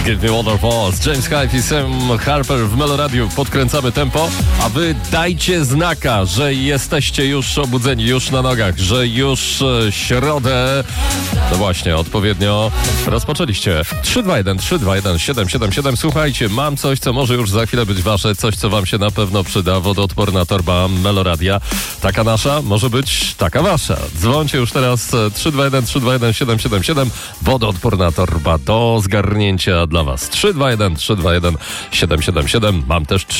Give me waterfalls. James Hype i Sam Harper w Meloradiu. Podkręcamy tempo, a wy dajcie znaka, że jesteście już obudzeni, już na nogach, że już środę, no właśnie, odpowiednio rozpoczęliście. 321 321 777. Słuchajcie, mam coś, co może już za chwilę być wasze, coś, co wam się na pewno przyda. Wodoodporna torba Meloradia. Taka nasza, może być taka wasza. Dzwońcie już teraz 321 321 777. Wodoodporna torba do zgarnięcia dla was. 321 321 777. Mam też